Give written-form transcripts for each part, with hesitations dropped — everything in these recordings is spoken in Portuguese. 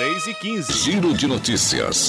3h15. Giro de notícias.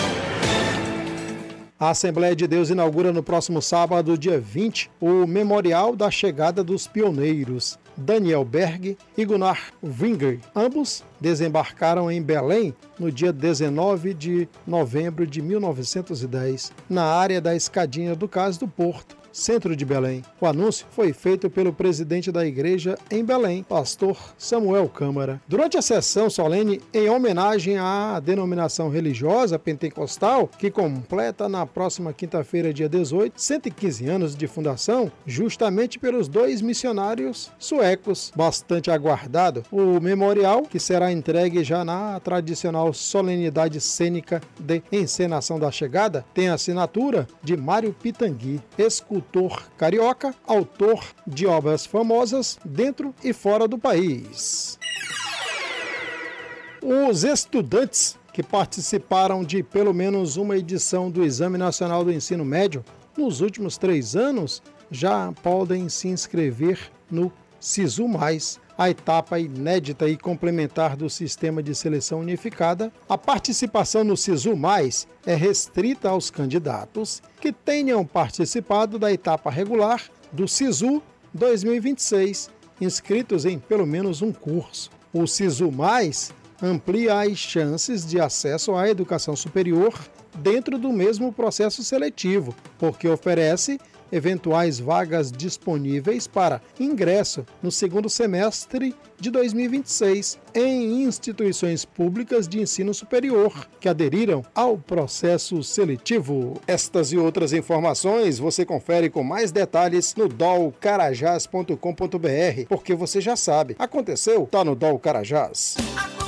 A Assembleia de Deus inaugura no próximo sábado, dia 20, o Memorial da Chegada dos Pioneiros. Daniel Berg e Gunnar Winger, ambos desembarcaram em Belém no dia 19 de novembro de 1910, na área da Escadinha do Cais do Porto, centro de Belém. O anúncio foi feito pelo presidente da igreja em Belém, pastor Samuel Câmara. Durante a sessão solene em homenagem à denominação religiosa pentecostal, que completa na próxima quinta-feira, dia 18, 115 anos de fundação, justamente pelos dois missionários suecos. Bastante aguardado, o memorial, que será entregue já na tradicional solenidade cênica de encenação da chegada, tem a assinatura de Mário Pitangui, escultor carioca, autor de obras famosas dentro e fora do país. Os estudantes que participaram de pelo menos uma edição do Exame Nacional do Ensino Médio nos últimos 3 anos já podem se inscrever no SISU+, a etapa inédita e complementar do Sistema de Seleção Unificada. A participação no SISU+, é restrita aos candidatos que tenham participado da etapa regular do SISU 2026, inscritos em pelo menos um curso. O SISU+, amplia as chances de acesso à educação superior dentro do mesmo processo seletivo, porque oferece eventuais vagas disponíveis para ingresso no segundo semestre de 2026 em instituições públicas de ensino superior que aderiram ao processo seletivo. Estas e outras informações você confere com mais detalhes no dolcarajás.com.br, porque você já sabe, aconteceu, tá no Dol Carajás.